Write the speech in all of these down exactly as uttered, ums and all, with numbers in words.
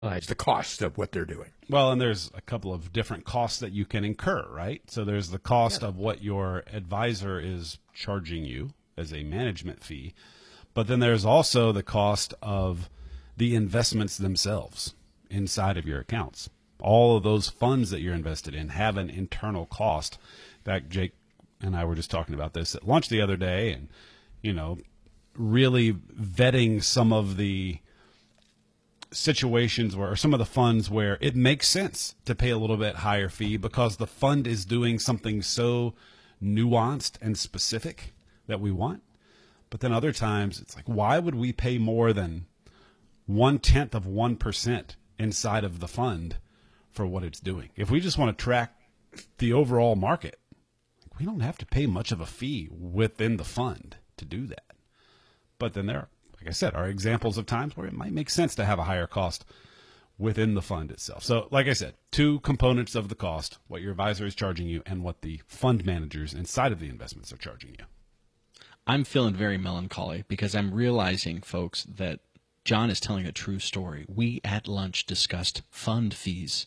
It's the cost of what they're doing. Well, and there's a couple of different costs that you can incur, right? So there's the cost Yeah. of what your advisor is charging you as a management fee, but then there's also the cost of the investments themselves inside of your accounts. All of those funds that you're invested in have an internal cost. In fact, Jake and I were just talking about this at lunch the other day, and, you know, really vetting some of the situations where, or some of the funds where it makes sense to pay a little bit higher fee because the fund is doing something so nuanced and specific that we want. But then other times it's like, why would we pay more than one tenth of one percent inside of the fund for what it's doing? If we just want to track the overall market, we don't have to pay much of a fee within the fund to do that. But then there are, like I said, are examples of times where it might make sense to have a higher cost within the fund itself. So, like I said, two components of the cost: what your advisor is charging you and what the fund managers inside of the investments are charging you. I'm feeling very melancholy because I'm realizing, folks, that John is telling a true story. We at lunch discussed fund fees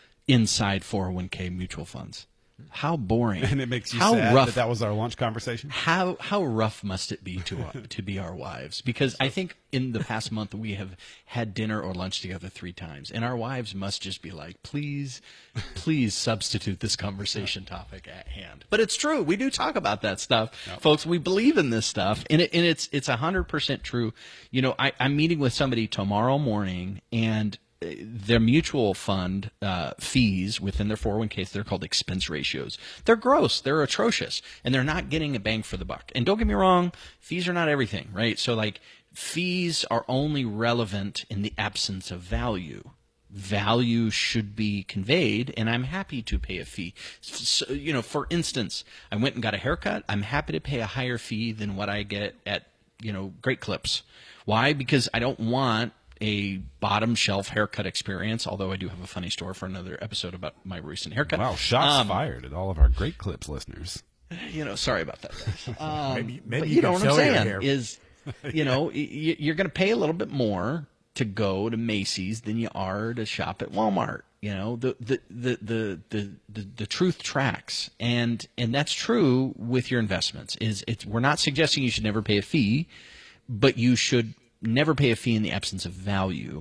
inside four oh one k mutual funds. How boring. And it makes you how sad rough, that that was our lunch conversation? How how rough must it be to uh, to be our wives? Because I think in the past month we have had dinner or lunch together three times, and our wives must just be like, please, please substitute this conversation topic at hand. But it's true. We do talk about that stuff. Yep. Folks, we believe in this stuff, and, it, and it's it's one hundred percent true. You know, I, I'm meeting with somebody tomorrow morning, and their mutual fund uh, fees within their four oh one k's, they're called expense ratios. They're gross. They're atrocious. And they're not getting a bang for the buck. And don't get me wrong, fees are not everything, right? So, like, fees are only relevant in the absence of value. Value should be conveyed, and I'm happy to pay a fee. So, you know, for instance, I went and got a haircut. I'm happy to pay a higher fee than what I get at, you know, Great Clips. Why? Because I don't want a bottom shelf haircut experience, although I do have a funny story for another episode about my recent haircut. Wow, shots um, fired at all of our Great Clips listeners. You know, sorry about that, guys. Um, maybe maybe but you, you can know what I'm sell your saying hair. is, you know, y- you're going to pay a little bit more to go to Macy's than you are to shop at Walmart. You know, the the the the the, the, the truth tracks, and and that's true with your investments. Is it's we're not suggesting you should never pay a fee, but you should never pay a fee in the absence of value.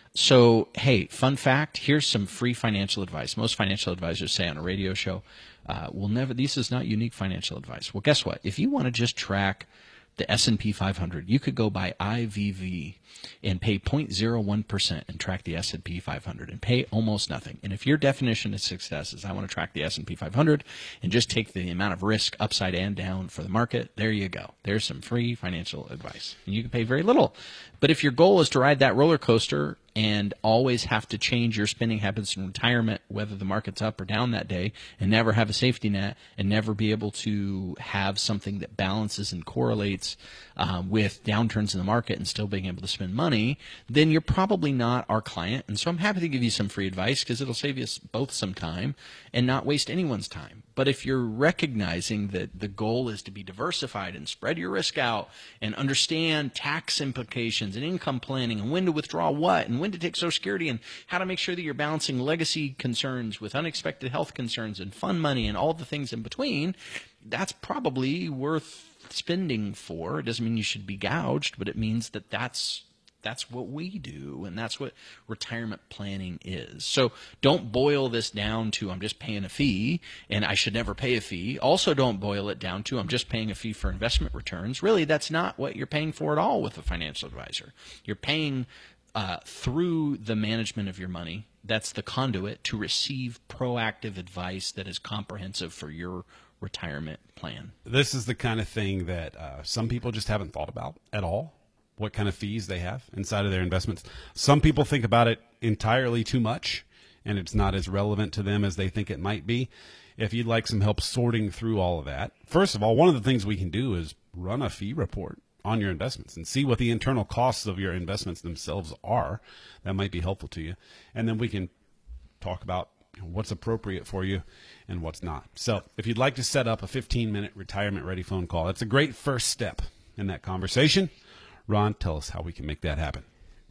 So, hey, fun fact, here's some free financial advice. Most financial advisors say on a radio show, uh, we'll never, this is not unique financial advice. Well, guess what? If you want to just track the S and P five hundred, you could go by I V V and pay zero point zero one percent and track the S and P five hundred and pay almost nothing. And if your definition of success is I want to track the S and P five hundred and just take the amount of risk upside and down for the market, there you go. There's some free financial advice. And you can pay very little. But if your goal is to ride that roller coaster and always have to change your spending habits in retirement, whether the market's up or down that day, and never have a safety net, and never be able to have something that balances and correlates um, with downturns in the market and still being able to spend money, then you're probably not our client. And so I'm happy to give you some free advice because it'll save you both some time and not waste anyone's time. But if you're recognizing that the goal is to be diversified and spread your risk out and understand tax implications and income planning and when to withdraw what and when to take Social Security and how to make sure that you're balancing legacy concerns with unexpected health concerns and fund money and all the things in between, that's probably worth spending for. It doesn't mean you should be gouged, but it means that that's That's what we do, and that's what retirement planning is. So don't boil this down to I'm just paying a fee, and I should never pay a fee. Also don't boil it down to I'm just paying a fee for investment returns. Really, that's not what you're paying for at all with a financial advisor. You're paying uh, through the management of your money. That's the conduit to receive proactive advice that is comprehensive for your retirement plan. This is the kind of thing that uh, some people just haven't thought about at all. What kind of fees they have inside of their investments. Some people think about it entirely too much, and it's not as relevant to them as they think it might be. If you'd like some help sorting through all of that, first of all, one of the things we can do is run a fee report on your investments and see what the internal costs of your investments themselves are. That might be helpful to you. And then we can talk about what's appropriate for you and what's not. So if you'd like to set up a fifteen-minute retirement-ready phone call, that's a great first step in that conversation. Ron, tell us how we can make that happen.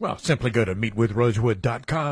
Well, simply go to meet with rosewood dot com.